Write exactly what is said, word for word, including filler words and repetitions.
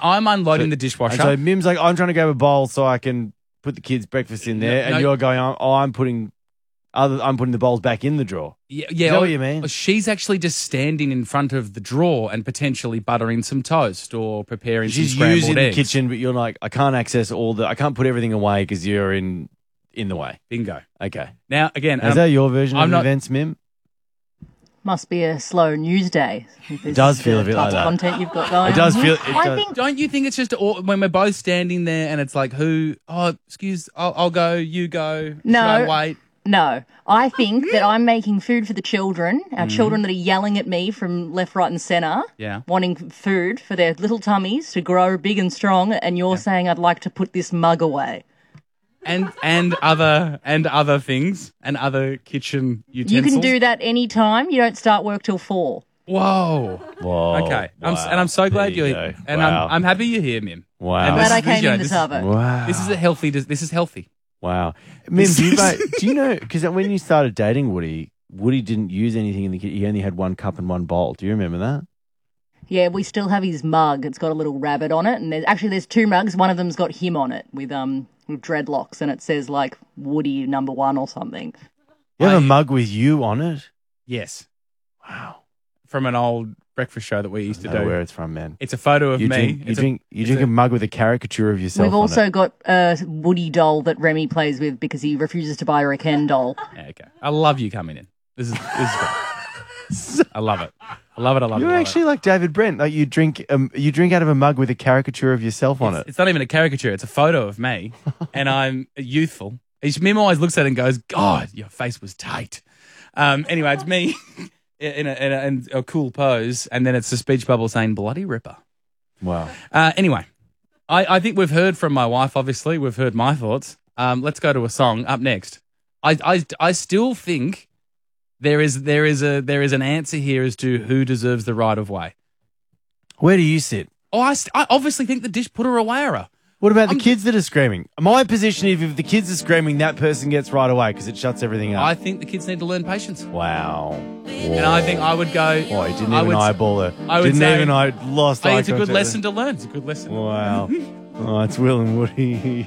I'm unloading So- the dishwasher. And so Mim's like, I'm trying to grab a bowl so I can put the kids' breakfast in there, No, and no. you're going, oh, I'm putting other, I'm putting the bowls back in the drawer. Yeah, yeah. Is that oh, what you mean? She's actually just standing in front of the drawer and potentially buttering some toast or preparing She's some scrambled using eggs. the kitchen, but you're like, I can't access all the, I can't put everything away because you're in in the way. Bingo. Okay. Now, again, Is um, that your version I'm of not- events, Mim? Must be a slow news day. It does feel a bit like that. Content you've got going. It does on feel. here. It I does. think don't you think it's just all, when we're both standing there and it's like, who? Oh, excuse, I'll, I'll go. You go. No. Should I wait? no. I think that I'm making food for the children. Mm-hmm. Our children that are yelling at me from left, right, and centre. Yeah. Wanting food for their little tummies to grow big and strong, and you're saying I'd like to put this mug away. And and other and other things and other kitchen You utensils. can do that any time. You don't start work till four. Whoa. Whoa. Okay. I'm, Wow. and I'm so glad There you you're go. here. And Wow. I'm I'm happy you're here, Mim. Wow. And Glad this I is- came you know, in to this tub is- it. Wow. This is a healthy. This is healthy. Wow. Mim, do you, mate, do you know, because when you started dating Woody, Woody didn't use anything in the kitchen. He only had one cup and one bowl. Do you remember that? Yeah, we still have his mug. It's got a little rabbit on it, and there's actually there's two mugs. One of them's got him on it with um with dreadlocks, and it says like Woody number one or something. You have I- a mug with you on it? Yes. Wow. From an old breakfast show that we used to I know do. where it's from, man. It's a photo of You me. drink, you It's a- drink, you it's drink a- a, mug with a caricature of yourself We've on also it. got a Woody doll that Remy plays with because he refuses to buy her a Ken doll. Yeah, okay. I love you coming in. This is this is great. I love it. I love it. I love it. You're I love actually it. like David Brent. Like you drink, um, you drink out of a mug with a caricature of yourself on It's, it. it's not even a caricature. It's a photo of me, and I'm youthful. Each Mim always looks at it and goes, "God, your face was tight." Um, anyway, it's me in a, in, a, in a cool pose, and then it's the speech bubble saying "bloody ripper." Wow. Uh, anyway, I, I think we've heard from my wife. Obviously, we've heard my thoughts. Um, let's go to a song up next. I, I, I still think there is there is a there is an answer here as to who deserves the right of way. Where do you sit? Oh, I, st- I obviously think the dish putter awarer. What about I'm- the kids that are screaming? My position is if the kids are screaming, that person gets right away because it shuts everything up. I think the kids need to learn patience, wow. and I think I would go. Oh, he didn't I even would, eyeball her. I would didn't say- even I lost I eye think it's a good contact. lesson to learn. It's a good lesson. Wow. Oh, it's Will and Woody.